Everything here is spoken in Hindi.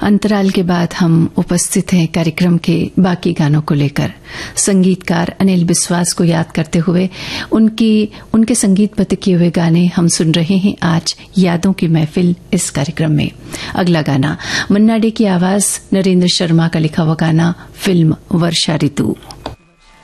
अंतराल के बाद हम उपस्थित हैं कार्यक्रम के बाकी गानों को लेकर। संगीतकार अनिल बिस्वास को याद करते हुए उनके संगीतबद्ध किए हुए गाने हम सुन रहे हैं आज यादों की महफिल इस कार्यक्रम में। अगला गाना मन्ना डे की आवाज, नरेंद्र शर्मा का लिखा हुआ गाना, फिल्म वर्षा ऋतु।